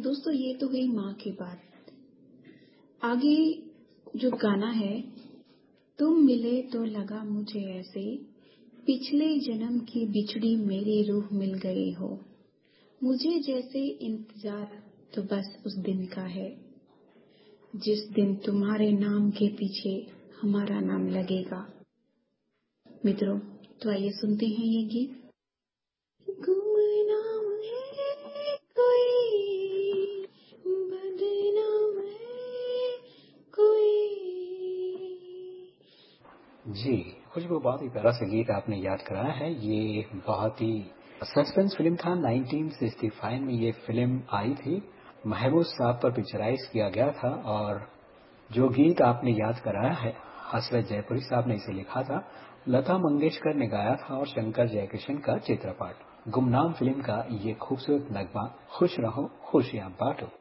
दोस्तों ये तो हुई माँ की बात। आगे जो गाना है, तुम मिले तो लगा मुझे ऐसे, पिछले जन्म की बिछड़ी मेरी रूह मिल गई हो। मुझे जैसे इंतजार तो बस उस दिन का है, जिस दिन तुम्हारे नाम के पीछे हमारा नाम लगेगा। मित्रों, तो आइए सुनते हैं ये गीत। गुमनाम है कोई, बदनाम है कोई। जी, खुशबू, बहुत ही प्यारा सा गीत आपने याद कराया है। ये बहुत ही सस्पेंस फिल्म था। 1965 में ये फिल्म आई थी। महबूब साहब पर पिक्चराइज किया गया था और जो गीत आपने याद कराया है, हसरत जयपुरी साहब ने इसे लिखा था, लता मंगेशकर ने गाया था और शंकर जयकिशन का चित्रपट। गुमनाम फिल्म का ये खूबसूरत नगमा खुश रहो खुशियां बांटो।